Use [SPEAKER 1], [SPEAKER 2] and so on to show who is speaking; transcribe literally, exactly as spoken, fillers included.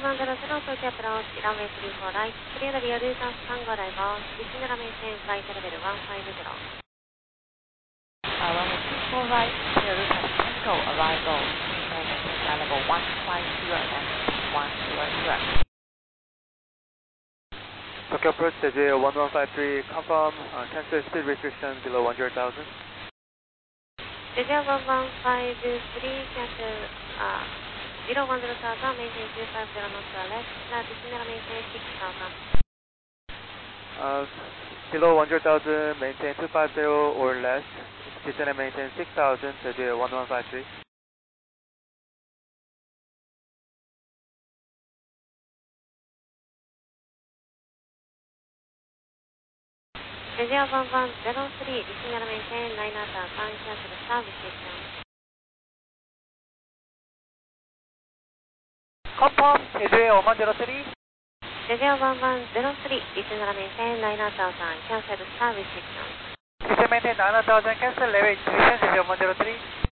[SPEAKER 1] one zero zero Tokyo approach, runway three four right, clear the rear distance, tango arrival, descend runway ten, flight level one five zero.
[SPEAKER 2] Uh, runway three four right, clear distance, tango arrival, and flight level one five zero and one zero zero.
[SPEAKER 3] Tokyo approach, Jeju one one five three, confirm, uh, cancel speed restriction below one hundred thousand.
[SPEAKER 1] Jeju one one five three, cancel, uh, zero one zero thousand, maintain two five zero knots to left, now descend maintain six thousand.
[SPEAKER 3] Uh, below one hundred thousand, maintain two five zero or less, descend and maintain six thousand, Jeju one one five three.
[SPEAKER 1] Jeju one one zero three, descend and maintain nine thousand, cancel start restriction.
[SPEAKER 2] Confirm, Jeju one one zero three.
[SPEAKER 1] Jeju one one zero three, descend and maintain nine thousand, cancel start restriction.
[SPEAKER 2] Descend maintain nine thousand, cancel level restriction, Jeju one one zero three.